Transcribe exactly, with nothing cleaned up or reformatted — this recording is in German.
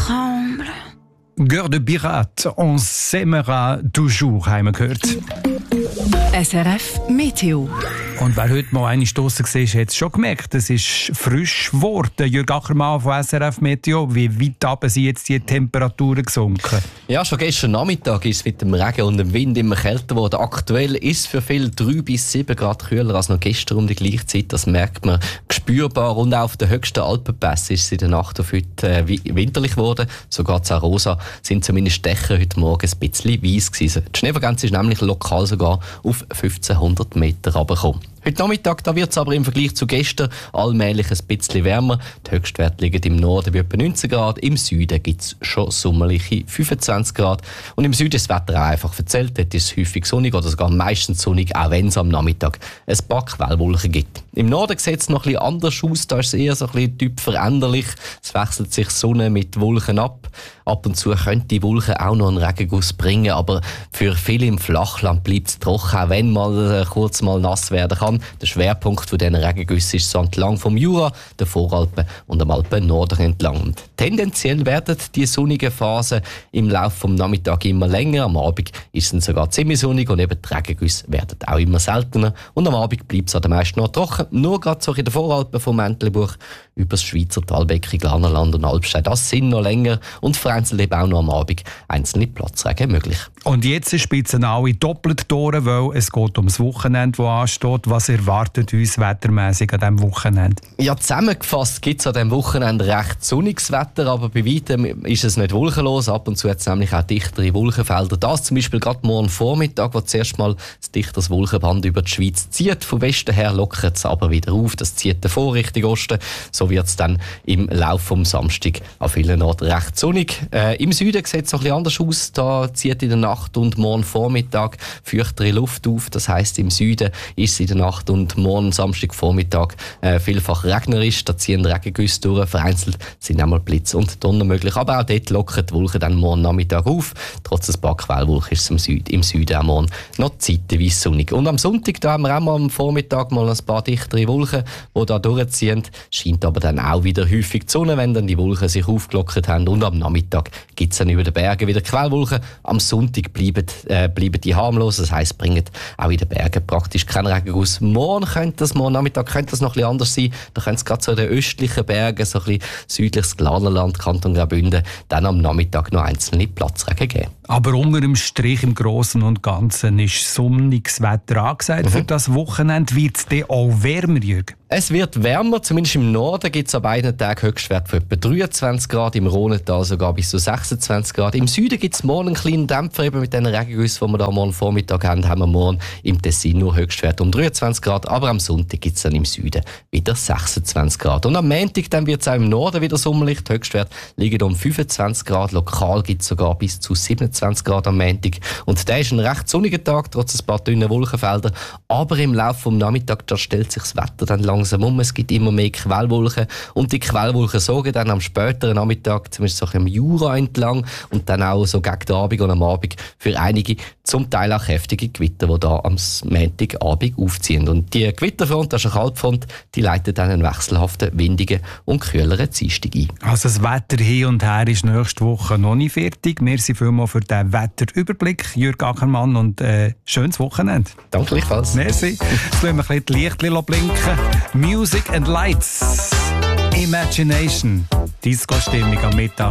tremble. Cœur de pirate, on s'aimera toujours, haben wir gehört. S R F Meteo. Und wer heute mal eine Stosse gesehen hat, hat es schon gemerkt, es ist frisch geworden. Jürg Ackermann von S R F Meteo, wie weit runter sind jetzt die Temperaturen gesunken? Ja, schon gestern Nachmittag ist es mit dem Regen und dem Wind immer kälter geworden. Aktuell ist es für viele drei bis sieben Grad kühler als noch gestern um die gleiche Zeit. Das merkt man spürbar. Und auch auf den höchsten Alpenpässen ist es in der Nacht auf heute äh, winterlich geworden. Sogar in Arosa sind zumindest die Dächer heute Morgen ein bisschen weiss gewesen. Die Schneevergrenze ist nämlich lokal sogar auf fünfzehnhundert Meter runtergekommen. Heute Nachmittag wird es aber im Vergleich zu gestern allmählich ein bisschen wärmer. Die Höchstwerte liegen im Norden bei etwa neunzehn Grad, im Süden gibt es schon sommerliche fünfundzwanzig Grad. Und im Süden ist das Wetter auch einfach verzählt. Dort ist es häufig sonnig oder sogar meistens sonnig, auch wenn es am Nachmittag ein paar Quellwolken gibt. Im Norden sieht es noch ein bisschen anders aus, da ist es eher so ein bisschen typ veränderlich. Es wechselt sich Sonne mit Wolken ab. Ab und zu könnte die Wolken auch noch einen Regenguss bringen, aber für viele im Flachland bleibt es trocken, auch wenn mal äh, kurz mal nass werden kann. Der Schwerpunkt von diesen Regengüssen ist so entlang vom Jura, der Voralpen und am Alpen-Norden entlang. Und tendenziell werden die sonnigen Phasen im Laufe des Nachmittags immer länger. Am Abend ist es sogar ziemlich sonnig und eben die Regengüsse werden auch immer seltener. Und am Abend bleibt es an den meisten noch trocken. Nur gerade so in den Voralpen vom Entlebuch über das Schweizer Talbecken, Glanerland und Alpstein. Das sind noch länger und vereinzelt eben auch noch am Abend einzelne Platzregen möglich. Und jetzt spitzen alle doppelt durch, weil es geht ums Wochenende, das ansteht. Was erwartet uns wettermässig an diesem Wochenende? Ja, zusammengefasst gibt es an diesem Wochenende recht sonniges Wetter, aber bei weitem ist es nicht wolkenlos. Ab und zu hat es nämlich auch dichtere Wolkenfelder. Das zum Beispiel gerade morgen Vormittag, wo zuerst mal das dichteres Wolkenband über die Schweiz zieht. Von Westen her lockert es aber wieder auf. Das zieht davor Richtung Osten. So wird es dann im Laufe des Samstag an vielen Orten recht sonnig. Äh, Im Süden sieht es noch ein bisschen anders aus. Da zieht in der Nacht und morgen Vormittag feuchtere Luft auf. Das heisst, im Süden ist es in der Nacht und morgen Samstagvormittag äh, vielfach regnerisch. Da ziehen Regengüsse durch. Vereinzelt sind einmal Blitz und Donner möglich. Aber auch dort lockern die Wolken dann morgen Nachmittag auf. Trotz ein paar Quellwolken ist es im Süden, im Süden auch morgen noch zeitweise sonnig. Und am Sonntag da haben wir auch mal am Vormittag mal ein paar dichtere Wolken, die da durchziehen. Scheint aber dann auch wieder häufig die Sonne, wenn dann die Wolken sich aufgelockert haben. Und am Nachmittag gibt es dann über den Bergen wieder Quellwolken. Am Sonntag bleiben, äh, bleiben die harmlos. Das heisst, bringen auch in den Bergen praktisch keinen Regenguss. Morgen könnte das, morgen Nachmittag könnte das noch ein bisschen anders sein. Da könnte es gerade so in den östlichen Bergen, so ein bisschen südliches Glanerland, Kanton Graubünden, dann am Nachmittag noch einzelne Platzregen geben. Aber unter dem Strich im Großen und Ganzen ist sonniges Wetter angesagt. Mhm. Für das Wochenende wird es dann auch wärmer, Jürg? Es wird wärmer, zumindest im Norden gibt es an beiden Tagen Höchstwert von etwa dreiundzwanzig Grad, im Rhonental sogar bis zu sechsundzwanzig Grad. Im Süden gibt es morgen einen kleinen Dämpfer, eben mit den Regengüssen, die wir da morgen Vormittag haben, haben wir morgen im Tessin nur Höchstwert um dreiundzwanzig Grad, aber am Sonntag gibt es dann im Süden wieder sechsundzwanzig Grad. Und am Montag dann wird es auch im Norden wieder sommerlich, die Höchstwerte liegen um fünfundzwanzig Grad, lokal gibt es sogar bis zu siebenundzwanzig Grad am Montag. Und der ist ein recht sonniger Tag, trotz ein paar dünnen Wolkenfelder, aber im Laufe des Nachmittags da stellt sich das Wetter dann langsam um. Es gibt immer mehr Quellwolken und die Quellwolken sorgen dann am späteren Nachmittag, zumindest so im Jura entlang und dann auch so gegen den Abend und am Abend für einige zum Teil auch heftige Gewitter, die da am Montagabend aufziehen. Und die Gewitterfront, das ist eine Kaltfront, die leitet dann einen wechselhaften, windigen und kühleren Dienstag ein. Also das Wetter hin und her ist nächste Woche noch nicht fertig. Merci vielmals für den Wetterüberblick, Jürg Ackermann, und äh, schönes Wochenende. Danke gleichfalls. Merci. Jetzt lassen wir ein bisschen die Lichtchen blinken. Music and Lights. Imagination. Disco-Stimmung am Mittag.